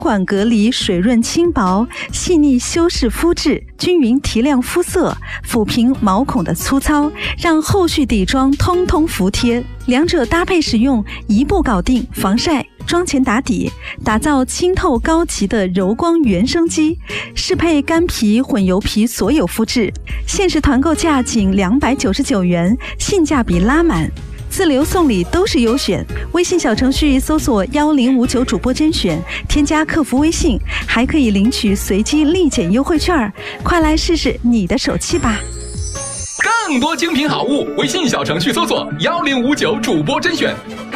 管隔离，水润轻薄，细腻修饰肤质，均匀提亮肤色，抚平毛孔的粗糙，让后续底妆通通服帖。两者搭配使用，一步搞定防晒、妆前打底，打造清透高级的柔光原生肌，适配干皮、混油皮所有肤质。限时团购价仅299元，性价比拉满。自留送礼都是优选，微信小程序搜索1059主播甄选，添加客服微信，还可以领取随机立减优惠券，快来试试你的手气吧！ 更多精品好物，微信小程序搜索1059主播甄选。